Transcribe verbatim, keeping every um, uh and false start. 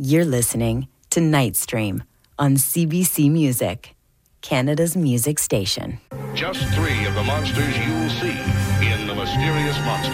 You're listening to Nightstream on C B C Music, Canada's music station. Just three of the monsters you'll see in The Mysterious Monster.